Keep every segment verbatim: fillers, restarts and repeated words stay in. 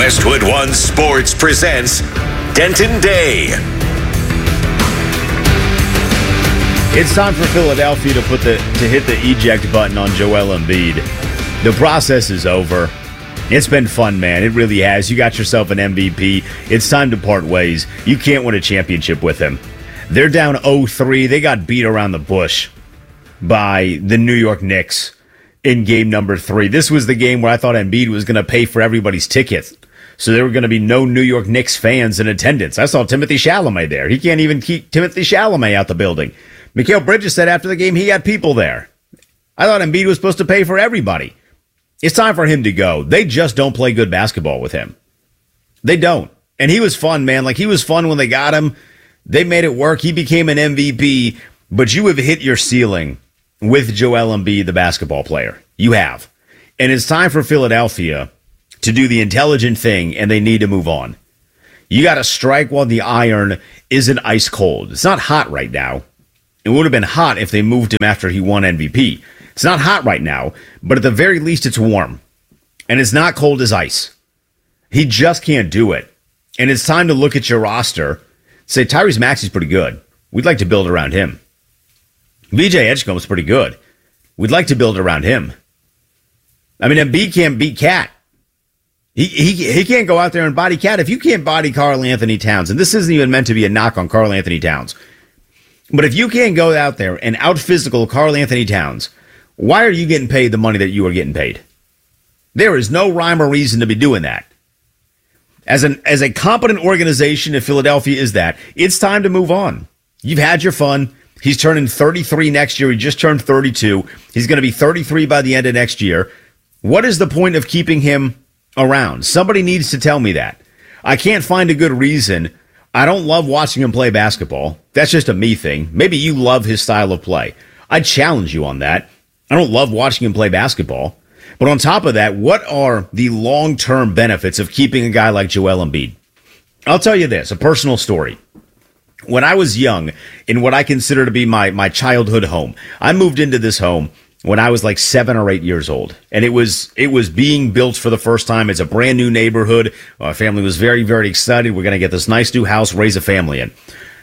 Westwood One Sports presents Denton Day. It's time for Philadelphia to put the to hit the eject button on Joel Embiid. The process is over. It's been fun, man. It really has. You got yourself an M V P. It's time to part ways. You can't win a championship with him. They're down oh three. They got beat around the bush by the New York Knicks in game number three. This was the game where I thought Embiid was going to pay for everybody's tickets. So there were going to be no New York Knicks fans in attendance. I saw Timothy Chalamet there. He can't even keep Timothy Chalamet out the building. Mikal Bridges said after the game he had people there. I thought Embiid was supposed to pay for everybody. It's time for him to go. They just don't play good basketball with him. They don't. And he was fun, man. Like, he was fun when they got him. They made it work. He became an M V P. But you have hit your ceiling with Joel Embiid, the basketball player. You have. And it's time for Philadelphia to do the intelligent thing, and they need to move on. You got to strike while the iron isn't ice cold. It's not hot right now. It would have been hot if they moved him after he won M V P. It's not hot right now, but at the very least it's warm. And it's not cold as ice. He just can't do it. And it's time to look at your roster. Say, Tyrese Maxey's pretty good. We'd like to build around him. V J Edgecombe's pretty good. We'd like to build around him. I mean, Embiid can't beat Cat. He, he he can't go out there and body Cat. If you can't body Karl Anthony Towns, and this isn't even meant to be a knock on Karl Anthony Towns, but if you can't go out there and out-physical Karl Anthony Towns, why are you getting paid the money that you are getting paid? There is no rhyme or reason to be doing that. As an as a competent organization, if Philadelphia is that, it's time to move on. You've had your fun. He's turning thirty-three next year. He just turned thirty-two. He's going to be thirty-three by the end of next year. What is the point of keeping him around? Somebody needs to tell me that. I can't find a good reason. I don't love watching him play basketball. That's just a me thing. Maybe you love his style of play. I challenge you on that. I don't love watching him play basketball. But on top of that, what are the long-term benefits of keeping a guy like Joel Embiid? I'll tell you this, a personal story. When I was young, in what I consider to be my, my childhood home, I moved into this home when I was like seven or eight years old. And it was it was being built for the first time. It's a brand new neighborhood. Our family was very, very excited. We're going to get this nice new house, raise a family in.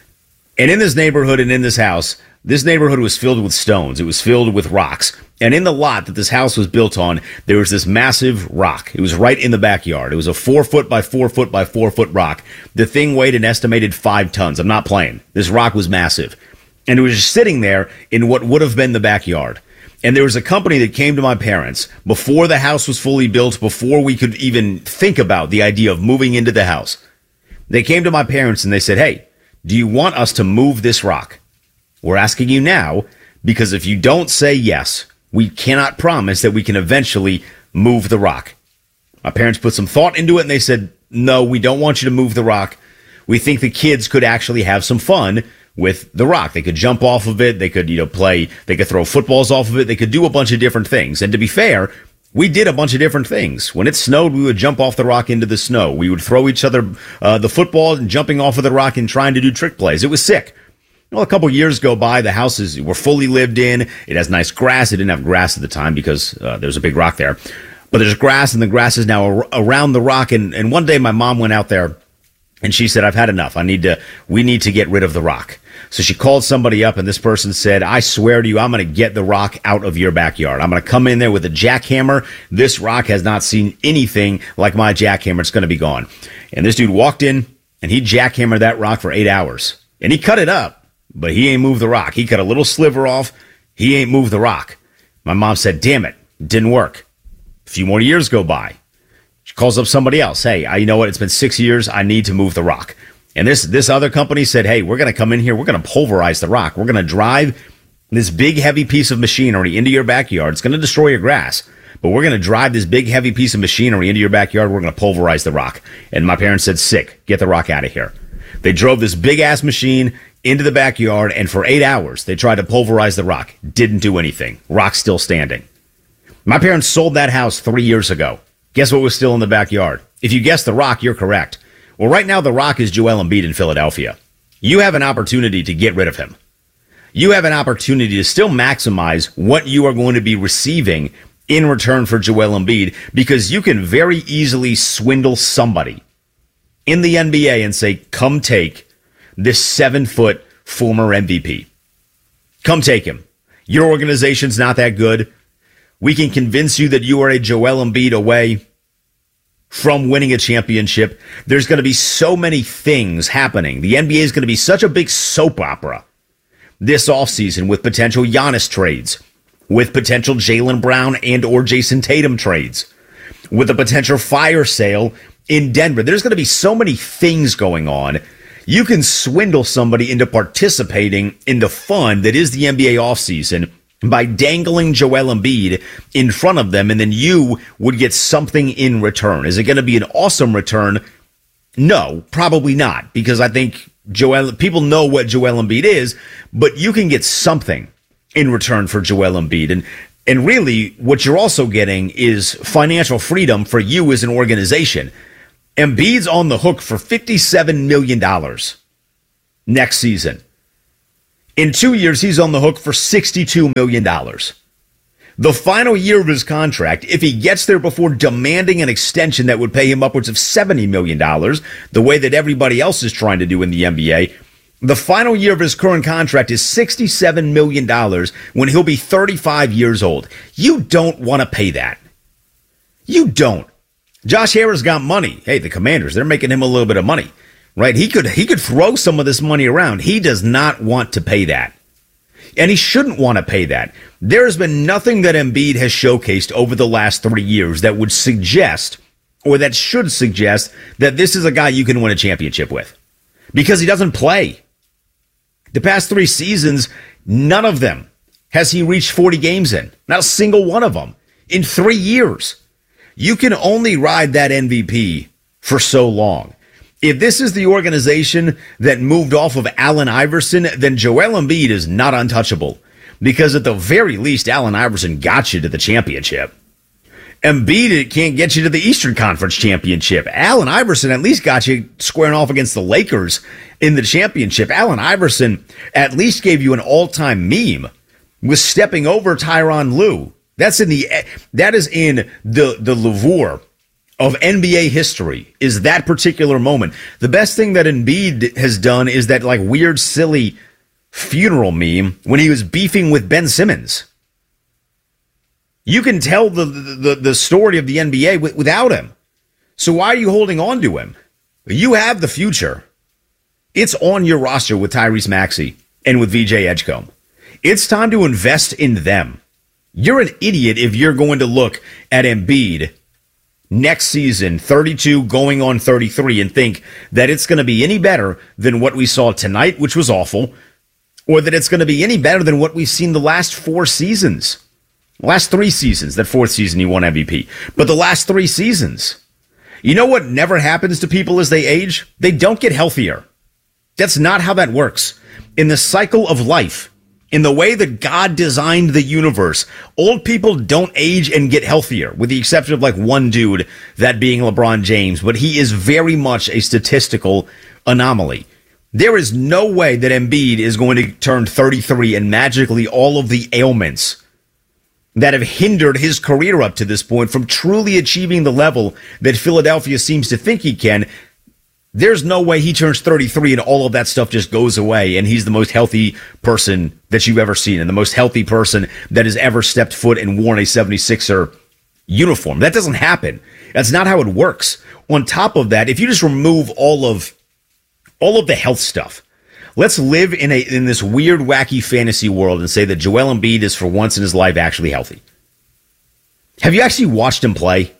And in this neighborhood and in this house, this neighborhood was filled with stones. It was filled with rocks. And in the lot that this house was built on, there was this massive rock. It was right in the backyard. It was a four foot by four foot by four foot rock. The thing weighed an estimated five tons. I'm not playing. This rock was massive. And it was just sitting there in what would have been the backyard. And there was a company that came to my parents before the house was fully built, before we could even think about the idea of moving into the house. They came to my parents and they said, hey, do you want us to move this rock? We're asking you now, because if you don't say yes, we cannot promise that we can eventually move the rock. My parents put some thought into it and they said, no, we don't want you to move the rock. We think the kids could actually have some fun with the rock. They could jump off of it. They could, you know, play. They could throw footballs off of it. They could do a bunch of different things. And to be fair, we did a bunch of different things. When it snowed, we would jump off the rock into the snow. We would throw each other uh, the football and jumping off of the rock and trying to do trick plays. It was sick. Well, a couple years go by. The houses were fully lived in. It has nice grass. It didn't have grass at the time because uh, there's a big rock there. But there's grass, and the grass is now ar- around the rock. And, and one day my mom went out there, and she said, I've had enough. I need to. We need to get rid of the rock. So she called somebody up, and this person said, I swear to you, I'm going to get the rock out of your backyard. I'm going to come in there with a jackhammer. This rock has not seen anything like my jackhammer. It's going to be gone. And this dude walked in, and he jackhammered that rock for eight hours. And he cut it up, but he ain't moved the rock. He cut a little sliver off. He ain't moved the rock. My mom said, damn it, it didn't work. A few more years go by. She calls up somebody else. Hey, I, you know what? It's been six years. I need to move the rock. And this this other company said, hey, we're going to come in here. We're going to pulverize the rock. We're going to drive this big, heavy piece of machinery into your backyard. It's going to destroy your grass. But we're going to drive this big, heavy piece of machinery into your backyard. We're going to pulverize the rock. And my parents said, sick. Get the rock out of here. They drove this big-ass machine into the backyard, and for eight hours, they tried to pulverize the rock. Didn't do anything. Rock's still standing. My parents sold that house three years ago. Guess what was still in the backyard? If you guessed the rock, you're correct. Well, right now, the rock is Joel Embiid in Philadelphia. You have an opportunity to get rid of him. You have an opportunity to still maximize what you are going to be receiving in return for Joel Embiid, because you can very easily swindle somebody in the N B A and say, come take this seven-foot former M V P. Come take him. Your organization's not that good. We can convince you that you are a Joel Embiid away from winning a championship. There's going to be so many things happening. The N B A is going to be such a big soap opera this offseason with potential Giannis trades, with potential Jaylen Brown and or Jason Tatum trades, with a potential fire sale in Denver. There's going to be so many things going on. You can swindle somebody into participating in the fun that is the N B A offseason by dangling Joel Embiid in front of them, and then you would get something in return. Is it going to be an awesome return? No, probably not, because I think Joel, people know what Joel Embiid is, but you can get something in return for Joel Embiid. And, and really, what you're also getting is financial freedom for you as an organization. Embiid's on the hook for fifty-seven million dollars next season. In two years, he's on the hook for sixty-two million dollars. The final year of his contract, if he gets there before demanding an extension that would pay him upwards of seventy million dollars, the way that everybody else is trying to do in the N B A, the final year of his current contract is sixty-seven million dollars when he'll be thirty-five years old. You don't want to pay that. You don't. Josh Harris got money. Hey, the Commanders, they're making him a little bit of money. Right? He could he could throw some of this money around. He does not want to pay that. And he shouldn't want to pay that. There has been nothing that Embiid has showcased over the last three years that would suggest, or that should suggest, that this is a guy you can win a championship with. Because he doesn't play. The past three seasons, none of them has he reached forty games in. Not a single one of them. In three years. You can only ride that M V P for so long. If this is the organization that moved off of Allen Iverson, then Joel Embiid is not untouchable. Because at the very least, Allen Iverson got you to the championship. Embiid can't get you to the Eastern Conference championship. Allen Iverson at least got you squaring off against the Lakers in the championship. Allen Iverson at least gave you an all-time meme with stepping over Tyronn Lue. That's in the that is in the the Lavore of N B A history, is that particular moment. The best thing that Embiid has done is that like weird, silly funeral meme when he was beefing with Ben Simmons. You can tell the the, the story of the N B A w- without him. So why are you holding on to him? You have the future. It's on your roster with Tyrese Maxey and with V J Edgecombe. It's time to invest in them. You're an idiot if you're going to look at Embiid next season, thirty-two going on thirty-three, and think that it's going to be any better than what we saw tonight, which was awful, or that it's going to be any better than what we've seen the last four seasons. Last three seasons. That fourth season he won M V P. But the last three seasons. You know what never happens to people as they age? They don't get healthier. That's not how that works. In the cycle of life, in the way that God designed the universe, old people don't age and get healthier, with the exception of like one dude, that being LeBron James, but he is very much a statistical anomaly. There is no way that Embiid is going to turn thirty-three and magically all of the ailments that have hindered his career up to this point from truly achieving the level that Philadelphia seems to think he can. There's no way he turns thirty-three and all of that stuff just goes away and he's the most healthy person that you've ever seen and the most healthy person that has ever stepped foot and worn a seventy-sixer uniform. That doesn't happen. That's not how it works. On top of that, if you just remove all of all of the health stuff, let's live in a in this weird, wacky fantasy world and say that Joel Embiid is for once in his life actually healthy. Have you actually watched him play?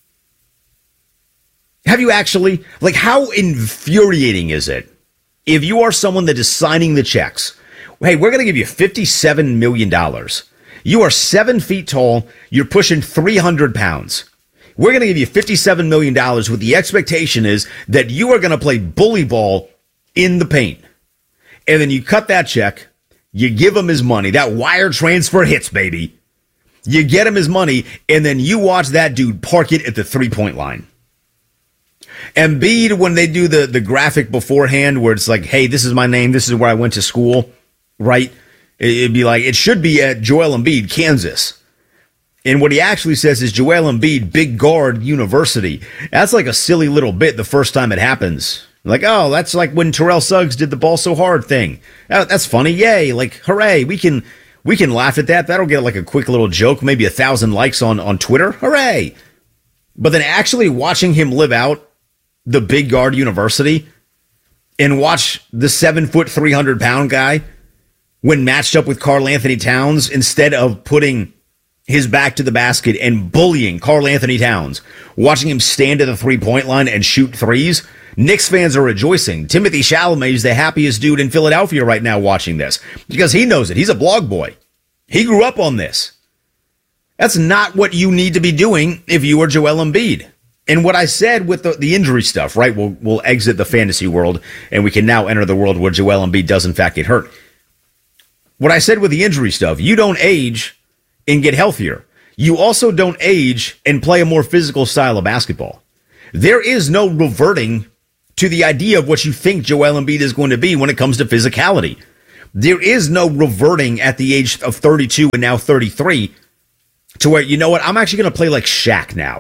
Have you actually? Like, how infuriating is it if you are someone that is signing the checks? Hey, we're going to give you fifty-seven million dollars. You are seven feet tall. You're pushing three hundred pounds. We're going to give you fifty-seven million dollars with the expectation is that you are going to play bully ball in the paint. And then you cut that check. You give him his money. That wire transfer hits, baby. You get him his money, and then you watch that dude park it at the three-point line. Embiid, when they do the, the graphic beforehand where it's like, hey, this is my name, this is where I went to school, right? It'd be like, it should be at Joel Embiid, Kansas. And what he actually says is Joel Embiid, big guard, university. That's like a silly little bit the first time it happens. Like, oh, that's like when Terrell Suggs did the ball so hard thing. Oh, that's funny. Yay. Like, hooray. We can we can laugh at that. That'll get like a quick little joke, maybe a thousand likes on, on Twitter. Hooray. But then actually watching him live out the big guard university and watch the seven foot, three hundred pound guy when matched up with Karl Anthony Towns, instead of putting his back to the basket and bullying Karl Anthony Towns, watching him stand at the three-point line and shoot threes, Knicks fans are rejoicing. Timothy Chalamet is the happiest dude in Philadelphia right now watching this because he knows it. He's a blog boy. He grew up on this. That's not what you need to be doing if you are Joel Embiid. And what I said with the, the injury stuff, right? We'll, we'll exit the fantasy world and we can now enter the world where Joel Embiid does in fact get hurt. What I said with the injury stuff, you don't age and get healthier. You also don't age and play a more physical style of basketball. There is no reverting to the idea of what you think Joel Embiid is going to be when it comes to physicality. There is no reverting at the age of thirty-two and now thirty-three to where, you know what, I'm actually going to play like Shaq now.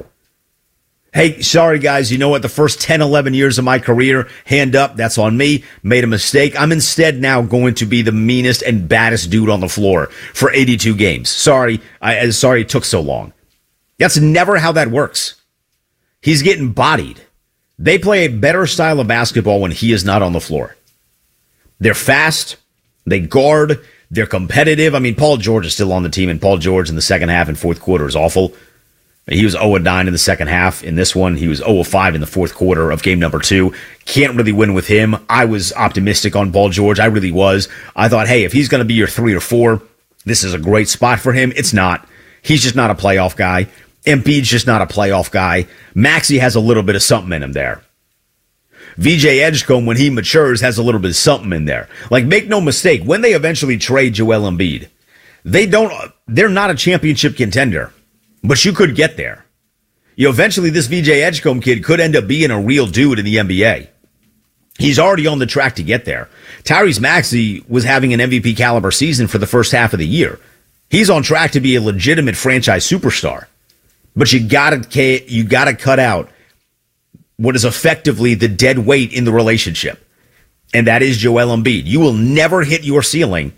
Hey, sorry guys, you know what, the first ten, eleven years of my career, hand up, that's on me, made a mistake. I'm instead now going to be the meanest and baddest dude on the floor for eighty-two games. Sorry, I sorry it took so long. That's never how that works. He's getting bodied. They play a better style of basketball when he is not on the floor. They're fast, they guard, they're competitive. I mean, Paul George is still on the team, and Paul George in the second half and fourth quarter is awful. He was oh and nine in the second half. In this one, he was oh and five in the fourth quarter of game number two. Can't really win with him. I was optimistic on Paul George. I really was. I thought, hey, if he's going to be your three or four, this is a great spot for him. It's not. He's just not a playoff guy. Embiid's just not a playoff guy. Maxey has a little bit of something in him there. V J Edgecombe, when he matures, has a little bit of something in there. Like, make no mistake, when they eventually trade Joel Embiid, they don't, they're not a championship contender. But you could get there. You know, eventually this V J Edgecombe kid could end up being a real dude in the N B A. He's already on the track to get there. Tyrese Maxey was having an M V P caliber season for the first half of the year. He's on track to be a legitimate franchise superstar. But you gotta, you gotta cut out what is effectively the dead weight in the relationship. And that is Joel Embiid. You will never hit your ceiling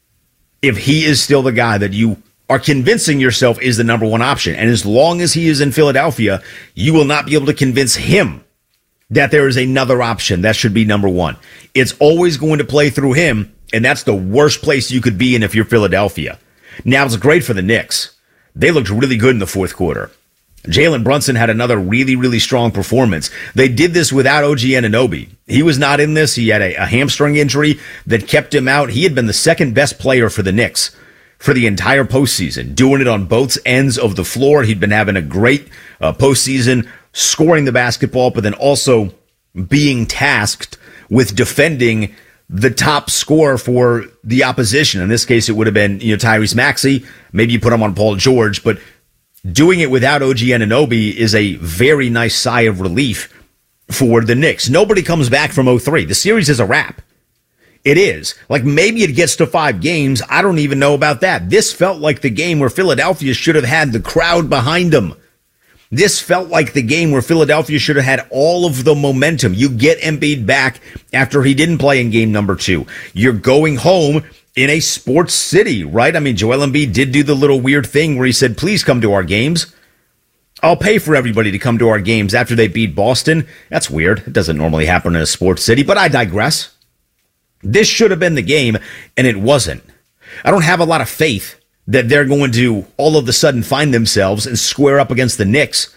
if he is still the guy that you are convincing yourself is the number one option. And as long as he is in Philadelphia, you will not be able to convince him that there is another option that should be number one. It's always going to play through him, and that's the worst place you could be in if you're Philadelphia. Now, it's great for the Knicks. They looked really good in the fourth quarter. Jalen Brunson had another really, really strong performance. They did this without O G Anunoby. He was not in this. He had a, a hamstring injury that kept him out. He had been the second best player for the Knicks for the entire postseason, doing it on both ends of the floor. He'd been having a great uh, postseason, scoring the basketball, but then also being tasked with defending the top scorer for the opposition. In this case, it would have been, you know, Tyrese Maxey. Maybe you put him on Paul George, but doing it without O G Anunoby is a very nice sigh of relief for the Knicks. Nobody comes back from oh three. The series is a wrap. It is. Like, maybe it gets to five games. I don't even know about that. This felt like the game where Philadelphia should have had the crowd behind them. This felt like the game where Philadelphia should have had all of the momentum. You get Embiid back after he didn't play in game number two. You're going home in a sports city, right? I mean, Joel Embiid did do the little weird thing where he said, please come to our games. I'll pay for everybody to come to our games after they beat Boston. That's weird. It doesn't normally happen in a sports city, but I digress. This should have been the game, and it wasn't. I don't have a lot of faith that they're going to all of a sudden find themselves and square up against the Knicks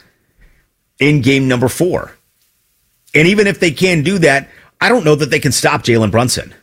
in game number four. And even if they can do that, I don't know that they can stop Jalen Brunson.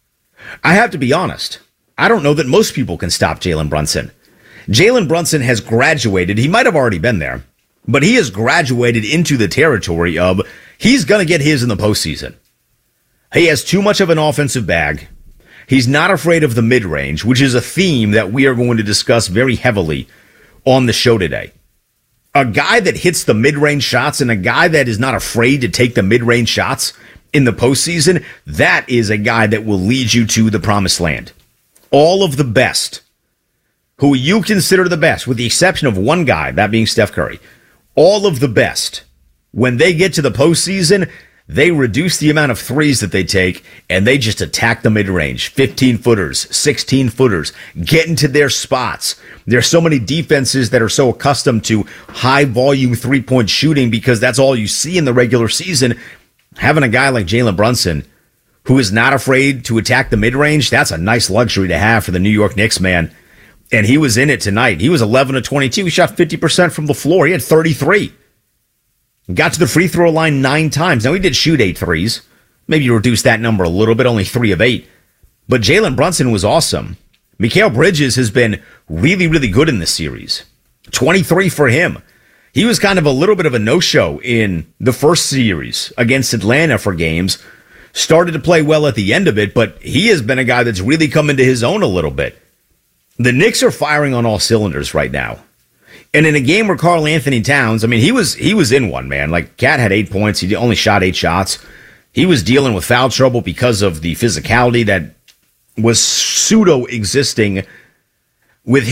I have to be honest. I don't know that most people can stop Jalen Brunson. Jalen Brunson has graduated. He might have already been there, but he has graduated into the territory of he's going to get his in the postseason. He has too much of an offensive bag. He's not afraid of the mid-range, which is a theme that we are going to discuss very heavily on the show today. A guy that hits the mid-range shots and a guy that is not afraid to take the mid-range shots in the postseason, that is a guy that will lead you to the promised land. All of the best who you consider the best, with the exception of one guy, that being Steph Curry, all of the best, when they get to the postseason, they reduce the amount of threes that they take, and they just attack the mid-range. fifteen-footers, sixteen-footers, get into their spots. There's so many defenses that are so accustomed to high-volume three-point shooting because that's all you see in the regular season. Having a guy like Jalen Brunson who is not afraid to attack the mid-range, that's a nice luxury to have for the New York Knicks, man. And he was in it tonight. He was eleven of twenty-two. He shot fifty percent from the floor. He had thirty-three. Got to the free throw line nine times. Now, he did shoot eight threes. Maybe you reduce that number a little bit, only three of eight. But Jalen Brunson was awesome. Mikal Bridges has been really, really good in this series. twenty-three for him. He was kind of a little bit of a no-show in the first series against Atlanta for games. Started to play well at the end of it, but he has been a guy that's really come into his own a little bit. The Knicks are firing on all cylinders right now. And in a game where Karl Anthony Towns, I mean, he was he was in one, man. Like, Cat had eight points. He only shot eight shots. He was dealing with foul trouble because of the physicality that was pseudo-existing with him.